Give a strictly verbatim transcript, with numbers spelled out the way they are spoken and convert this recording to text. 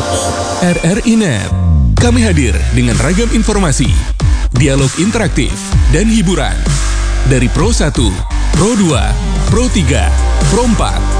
R R I Net, kami hadir dengan ragam informasi, dialog interaktif, dan hiburan. Dari Pro satu, Pro dua, Pro tiga, Pro empat,